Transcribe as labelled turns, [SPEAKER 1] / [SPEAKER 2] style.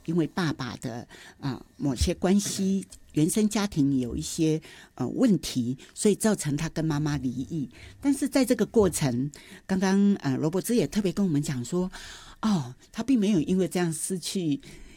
[SPEAKER 1] 因为爸爸的某些关系原生家庭有一些问题，所以造成他跟妈妈离异。但是在这个过程，刚刚罗伯兹也特别跟我们讲说，他并没有因为这样失去